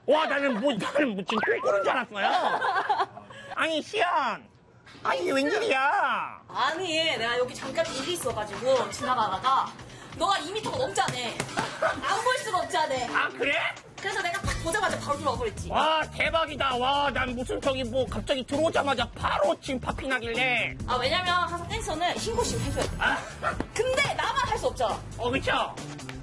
와, 나는 지금 똥꼬는 줄 알았어요. 아니, 시연. 아니, 이게 웬일이야? 아니, 내가 여기 잠깐 일이 있어가지고 지나가다가 너가 2m가 넘잖아. 안 볼 수가 없잖아. 아, 그래? 그래서 내가 딱 보자마자 바로 들어와 버렸지. 와, 대박이다. 와, 난 무슨 갑자기 들어오자마자 바로 지금 파피 나길래. 아, 왜냐면 항상 댄서는 신고식 해줘야 돼. 근데 나만 할 수 없잖아. 그쵸?